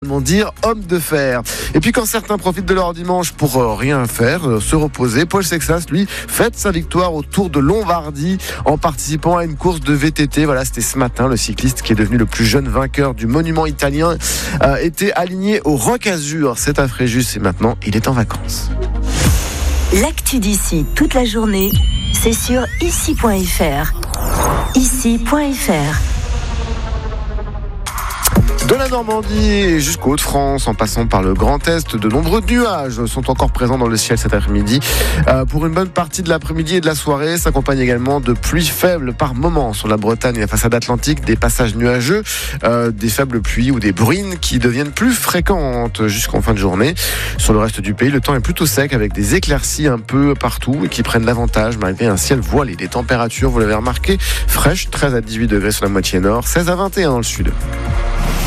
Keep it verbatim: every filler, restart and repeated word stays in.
également dire homme de fer. Et puis quand certains profitent de leur dimanche pour euh, rien faire, euh, se reposer, Paul Sexas, lui, fête sa victoire au Tour de Lombardie en participant à une course de V T T. Voilà, c'était ce matin. Le cycliste qui est devenu le plus jeune vainqueur du monument italien euh, était aligné au Roc Azur. C'est à Fréjus et maintenant il est en vacances. L'actu d'ici toute la journée, c'est sur ici point f r. ici point f r. De la Normandie jusqu'aux Hauts-de-France, en passant par le Grand Est, de nombreux nuages sont encore présents dans le ciel cet après-midi. Euh, pour une bonne partie de l'après-midi et de la soirée, s'accompagne également de pluies faibles par moments sur la Bretagne et la façade atlantique, des passages nuageux, euh, des faibles pluies ou des bruines qui deviennent plus fréquentes jusqu'en fin de journée. Sur le reste du pays, le temps est plutôt sec avec des éclaircies un peu partout et qui prennent l'avantage malgré un ciel voilé. Des températures, vous l'avez remarqué, fraîches, treize à dix-huit degrés sur la moitié nord, seize à vingt et un dans le sud.